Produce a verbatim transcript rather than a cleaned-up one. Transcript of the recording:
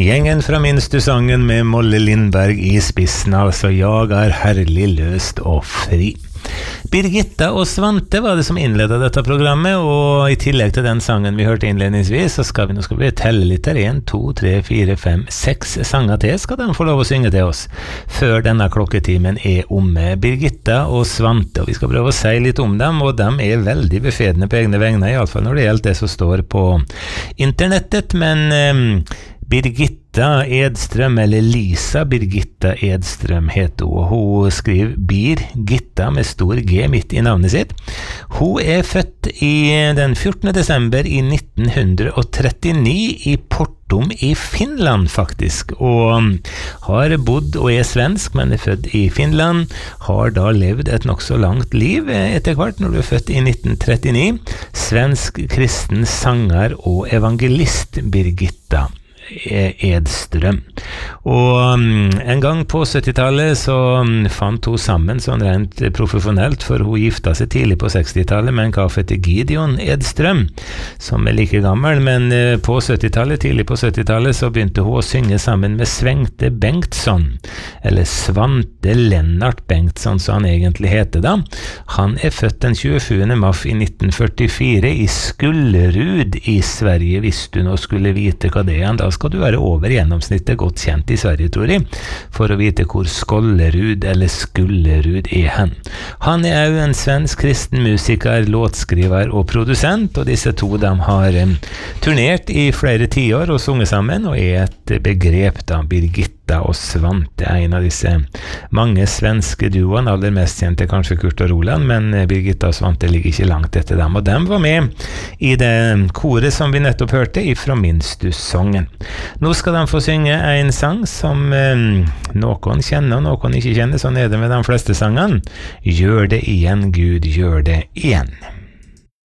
Gjengen fra Minstusangen med Molle Lindberg i spissen, altså jeg er herlig løst og fri. Birgitta og Svante var det som innledet dette programmet, og i tillegg til den sangen vi hørte innledningsvis, så skal vi nå skal vi telle litt her. en, to, tre, fire, fem, seks sanger til skal de få lov å synge til oss før denne klokketimen er omme. Birgitta og Svante, og vi skal prøve å si litt om dem, og de er veldig befedende på egne vegne, i alle fall når det gjelder det som står på internettet, men um, Birgitta Edstrøm, eller Lisa Birgitta Edstrøm heter hun. Hun skriver Birgitta med stor G midt i navnet sitt. Hun er født i den fjortende desember i nitten trettini i Portum i Finland faktisk, og har bodd og er svensk, men er født i Finland, har da levd et nok så langt liv etter hvert når du er født i nitten trettini. Svensk kristen sanger og evangelist Birgitta Edstrøm. Og um, en gang på syttitallet så um, fant hun sammen sånn rent profesjonelt, for hun gifta seg tidlig på sekstitallet med en kar som heter Gideon Edstrøm, som er like gammel, men uh, på syttitallet, tidlig på syttitallet så begynte hun å synge sammen med Svente Bengtsson, eller Svante Lennart Bengtsson, som han egentlig heter da. Han er født den tjuesjuende mars i nitten førtifire i Skullerud i Sverige, hvis du nå skulle vite hva det er. Da skal du være over gjennomsnittet godt kjent i Sverige, tror jeg, for å vite hvor Skållerud eller Skullerud er hen. Han er jo en svensk kristen musiker, låtskriver og produsent, og disse to de har um, turnert i flere tiår og sunget sammen, og er et begrep da, Birgitta og Svante, en av disse mange svenske duoene, aller mest kjente kanskje Kurt og Roland, men Birgitta og Svante ligger ikke langt etter dem, og de var med i det koret som vi nettopp hørte ifra Minstusangen. Nå skal de få synge en sang som eh, noen kjenner og noen ikke kjenner, sånn er det med de fleste sangene. Gjør det igjen, Gud, gjør det igjen.